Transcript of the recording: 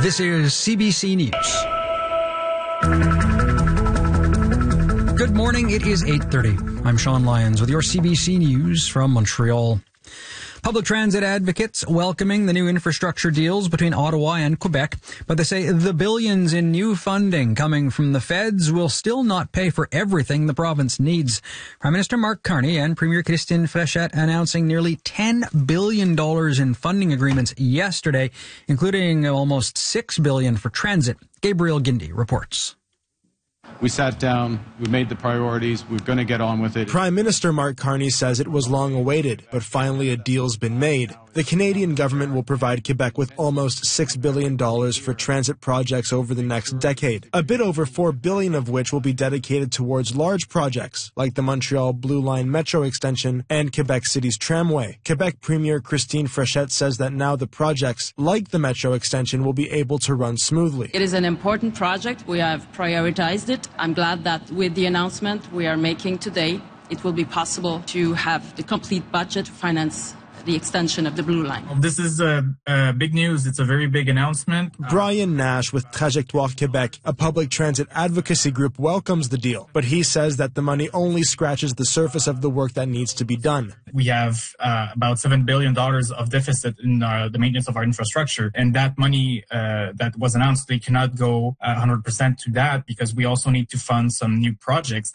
This is CBC News. Good morning. It is 8:30. I'm Sean Lyons with your CBC News from Montreal. Public transit advocates welcoming the new infrastructure deals between Ottawa and Quebec, but they say the billions in new funding coming from the feds will still not pay for everything the province needs. Prime Minister Mark Carney and Premier Christine Fréchette announcing nearly $10 billion in funding agreements yesterday, including almost $6 billion for transit. Gabriel Gindi reports. We sat down, we made the priorities, we're going to get on with it. Prime Minister Mark Carney says it was long awaited, but finally a deal's been made. The Canadian government will provide Quebec with almost $6 billion for transit projects over the next decade, a bit over $4 billion of which will be dedicated towards large projects like the Montreal Blue Line Metro extension and Quebec City's tramway. Quebec Premier Christine Fréchette says that now the projects, like the Metro extension, will be able to run smoothly. It is an important project. We have prioritized it. I'm glad that with the announcement we are making today, it will be possible to have the complete budget to finance the extension of the Blue Line. This is big news. It's a very big announcement. Brian Nash with Trajectoire Québec, a public transit advocacy group, welcomes the deal, but he says that the money only scratches the surface of the work that needs to be done. We have about $7 billion of deficit in the maintenance of our infrastructure, and that money that was announced, they cannot go 100% to that because we also need to fund some new projects.